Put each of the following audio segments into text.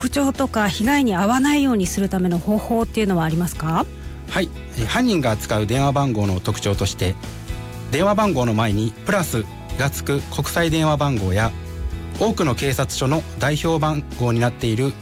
特徴とか被害に遭わないようにするための方法っていうのはありますか？ はい、犯人が使う電話番号の特徴として、電話番号の前にプラスがつく国際電話番号や、多くの警察署の代表番号になっている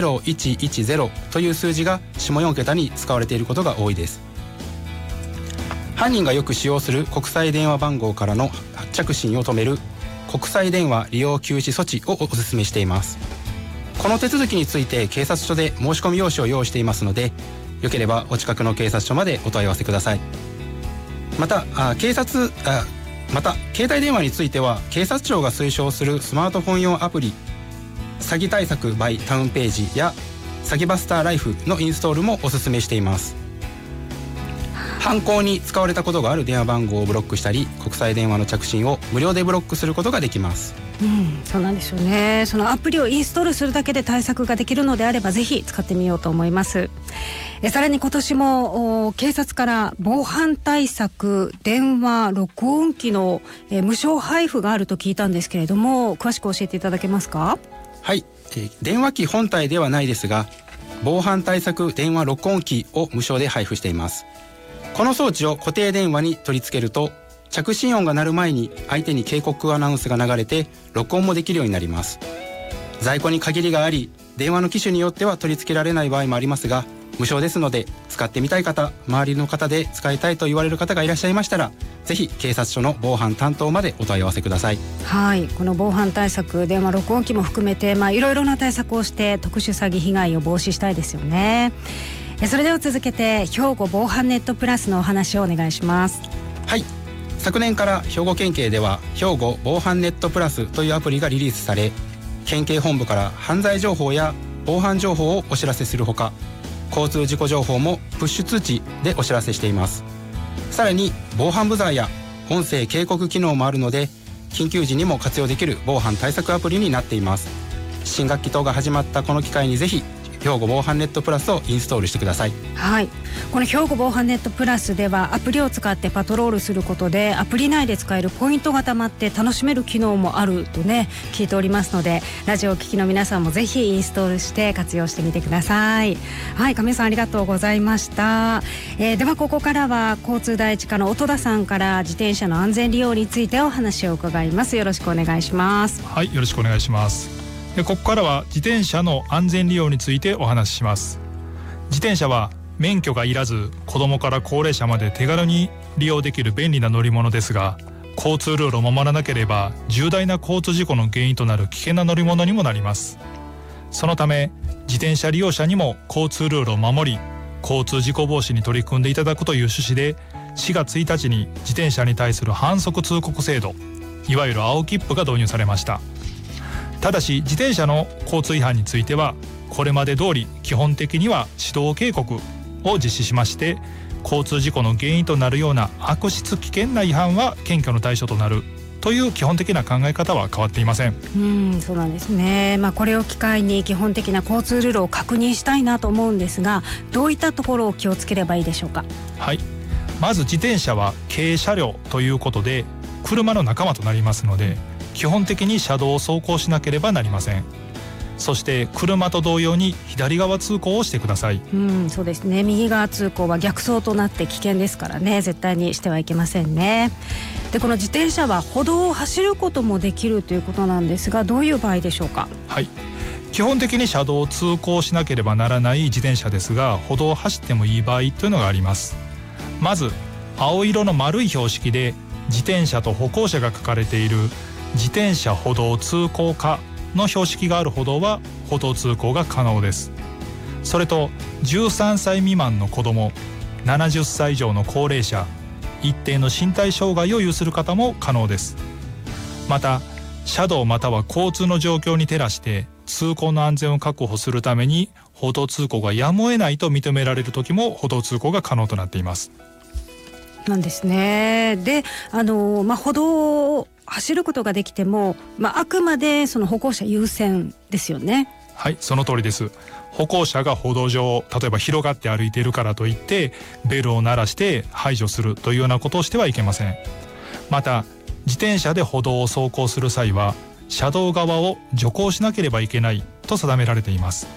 0110という数字が下4桁に使われていることが多いです。犯人がよく使用する国際電話番号からの発着信を止める国際電話利用休止措置をお勧めしています。この手続きについて警察署で申し込み用紙を用意していますので、よければお近くの警察署までお問い合わせください。また携帯電話については、警察庁が推奨するスマートフォン用アプリ詐欺対策 by タウンページや詐欺バスターライフのインストールもお勧めしています。犯行に使われたことがある電話番号をブロックしたり、国際電話の着信を無料でブロックすることができます。 そうなんですよね。そのアプリをインストールするだけで対策ができるのであれば、ぜひ使ってみようと思います。さらに今年も警察から防犯対策電話録音機の無償配布があると聞いたんですけれども、詳しく教えていただけますか？ はい、電話機本体ではないですが、防犯対策電話録音機を無償で配布しています。この装置を固定電話に取り付けると、着信音が鳴る前に相手に警告アナウンスが流れて録音もできるようになります。在庫に限りがあり、電話の機種によっては取り付けられない場合もありますが、無償ですので、使ってみたい方、周りの方で使いたいと言われる方がいらっしゃいましたら、ぜひ警察署の防犯担当までお問い合わせください。 はい、この防犯対策電話録音機も含めて、いろいろな対策をして特殊詐欺被害を防止したいですよね。それでは続けて、兵庫防犯ネットプラスのお話をお願いします。 はい、昨年から兵庫県警では兵庫防犯ネットプラスというアプリがリリースされ、県警本部から犯罪情報や防犯情報をお知らせするほか、交通事故情報もプッシュ通知でお知らせしています。さらに防犯ブザーや音声警告機能もあるので、緊急時にも活用できる防犯対策アプリになっています。新学期等が始まったこの機会に、ぜひ兵庫防犯ネットプラスをインストールしてください。 はい、この兵庫防犯ネットプラスでは、アプリを使ってパトロールすることでアプリ内で使えるポイントがたまって楽しめる機能もあるとね、聞いておりますので、ラジオを聞きの皆さんもぜひインストールして活用してみてください。はい、亀井さんありがとうございました。ではここからは交通第一課の音田さんから自転車の安全利用についてお話を伺います。よろしくお願いします。 はい、よろしくお願いします。でここからは自転車の安全利用についてお話しします。自転車は免許がいらず、子どもから高齢者まで手軽に利用できる便利な乗り物ですが、交通ルールを守らなければ重大な交通事故の原因となる危険な乗り物にもなります。そのため自転車利用者にも交通ルールを守り、交通事故防止に取り組んでいただくという趣旨で、4月1日に自転車に対する反則通告制度、いわゆる青切符が導入されました。ただし自転車の交通違反については、これまで通り基本的には指導警告を実施しまして、交通事故の原因となるような悪質危険な違反は検挙の対象となるという基本的な考え方は変わっていません。 そうなんですね。これを機会に基本的な交通ルールを確認したいなと思うんですが、どういったところを気をつければいいでしょうか？ はい、まず自転車は軽車両ということで車の仲間となりますので、基本的に車道を走行しなければなりません。そして車と同様に左側通行をしてください。 そうですね。右側通行は逆走となって危険ですからね、絶対にしてはいけませんね。でこの自転車は歩道を走ることもできるということなんですが、どういう場合でしょうか？ はい、基本的に車道を通行しなければならない自転車ですが、歩道を走ってもいい場合というのがあります。まず青色の丸い標識で自転車と歩行者が書かれている自転車歩道通行可の標識がある歩道は歩道通行が可能です。それと13歳未満の子ども、70歳以上の高齢者、一定の身体障害を有する方も可能です。また車道または交通の状況に照らして通行の安全を確保するために、歩道通行がやむを得ないと認められる時も歩道通行が可能となっています。 なんですね。で歩道を走ることができても、あくまでその歩行者優先ですよね。 はい、その通りです。歩行者が歩道上を例えば広がって歩いているからといってベルを鳴らして排除するというようなことをしてはいけません。また自転車で歩道を走行する際は車道側を徐行しなければいけないと定められています。